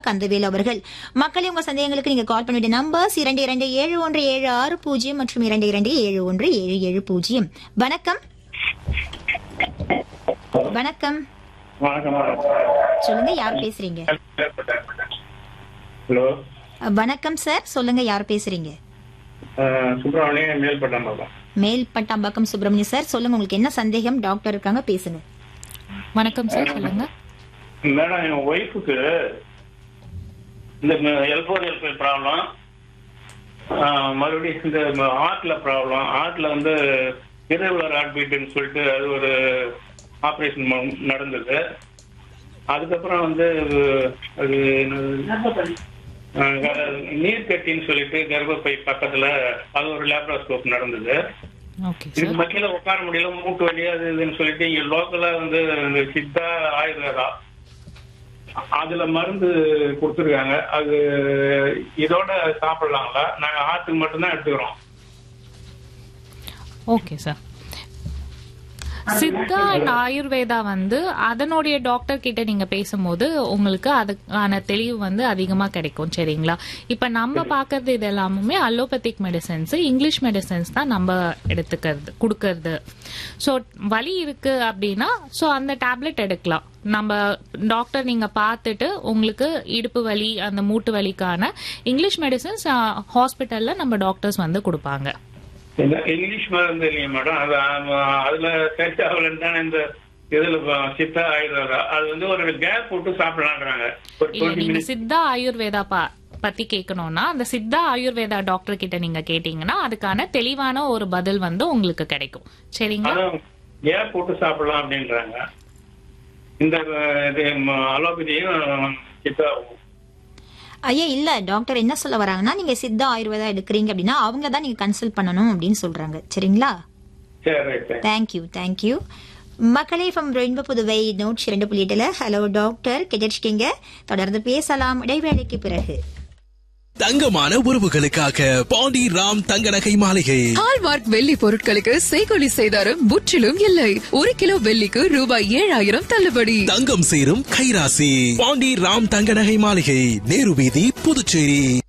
கந்தவேல் அவர்கள். மக்களே, உங்க சந்தேகங்களுக்கு நீங்க கால் பண்ணிட்டு நம்பர்ஸ் 227176 மற்றும் 227177. வணக்கம். வணக்கம். சொல்லுங்க, யார் பேசுறீங்க? ஹலோ. வணக்கம் சார், சொல்லுங்க, யார் பேசுறீங்க? சுப்பிரமணியம், மேல்பட்டாம்பாக்கம். மேல்பட்டாம்பாக்கம் சுப்பிரமணியம் சார், சொல்லுங்க, உங்களுக்கு என்ன சந்தேகம்? டாக்டர் இருக்காங்க, பேசுங்க. வணக்கம் சார், சொல்லுங்க. மேடம், என் ஒய்ஃபுக்கு இந்த L4 L5 ப்ராப்ளம், மறுபடியும் இந்த ஹார்ட்ல ப்ராப்ளம். ஹார்ட்ல வந்து இரகுலர் ஹார்ட் பீட்டுன்னு சொல்லிட்டு அது ஒரு ஆப்ரேஷன் நடந்தது. அதுக்கப்புறம் வந்து அது நீர் கட்டின்னு சொல்லிட்டு கர்ப்பப்பை பக்கத்துல அது ஒரு லேப்ராஸ்கோப் நடந்தது. இதுக்கு மத்தியில உட்கார முடியல, மூட்டு வலி அது இதுன்னு சொல்லிட்டு இங்க லோக்கலா வந்து சித்தா ஆயுர்வேதா அதுல மருந்து கொடுத்துருக்காங்க. அது இதோட சாப்பிடலாங்களா? நாங்க ஹார்ட்டுக்கு மட்டும்தான் எடுத்துக்கிறோம். Okay sir. Siddha and Ayurveda வந்து அதனுடைய டாக்டர் கிட்ட நீங்க பேசும்போது உங்களுக்கு அதுக்கான தெளிவு வந்து அதிகமா கிடைக்கும். சரிங்களா? இப்ப நம்ம பாக்குறது இது எல்லாமே அலோபதிக் மெடிசன்ஸ், இங்கிலீஷ் மெடிசன்ஸ் தான் நம்ம எடுத்துக்கிறது கொடுக்கறது. ஸோ வலி இருக்கு அப்படின்னா ஸோ அந்த டேப்லெட் எடுக்கலாம். நம்ம டாக்டர் நீங்க பார்த்துட்டு உங்களுக்கு இடுப்பு வலி அந்த மூட்டு வலிக்கான இங்கிலீஷ் மெடிசன்ஸ் ஹாஸ்பிட்டல்ல நம்ம டாக்டர்ஸ் வந்து கொடுப்பாங்க. இங்கிலீஷ் மருந்து இல்லையா மேடம்? அதுல செட் ஆகலன்னு தானே இந்த இதுல சித்தா ஆயுர்வேதா அது வந்து ஒரு கேப் போட்டு சாப்பிடலான்றாங்க. நீங்க சித்தா ஆயுர்வேதா பத்தி கேட்கணும்னா அந்த சித்தா ஆயுர்வேதா டாக்டர் கிட்ட நீங்க கேட்டீங்கன்னா அதுக்கான தெளிவான ஒரு பதில் வந்து உங்களுக்கு கிடைக்கும். சரிங்களா? கேப் போட்டு சாப்பிடலாம் அப்படின்றாங்க. இந்த அலோபதியும் சித்தாவும் ஐயா இல்ல, டாக்டர் என்ன சொல்ல வராங்கன்னா, நீங்க சித்தா ஆயுர்வேதா எடுக்கிறீங்க அப்படின்னா அவங்க தான் நீங்க கன்சல்ட் பண்ணணும் அப்படின்னு சொல்றாங்க. சரிங்களா? தேங்க்யூ. மக்களே, from rainbow Puduvai 102.8 hello doctor கேட்டிருக்கீங்க. தொடர்ந்து பேசலாம் இடைவேளைக்கு பிறகு. தங்கமான உறவுகளுக்காக பாண்டி ராம் தங்க நகை மாளிகை. ஹால்மார்க் வெள்ளி பொருட்களுக்கு செய்கொலி செய்தாரும் முற்றிலும் இல்லை. 1 கிலோ வெள்ளிக்கு ரூபாய் 7000 தள்ளுபடி. தங்கம் சேரும் கைராசி பாண்டி ராம் தங்க நகை மாளிகை, நேரு வீதி, புதுச்சேரி.